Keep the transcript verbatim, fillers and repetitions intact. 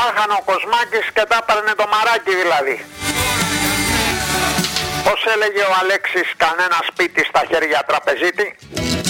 χάνε ο Κοσμάκης και τα έπαιρνε το μαράκι δηλαδή. Πώς έλεγε ο Αλέξης, κανένα σπίτι στα χέρια τραπεζίτη.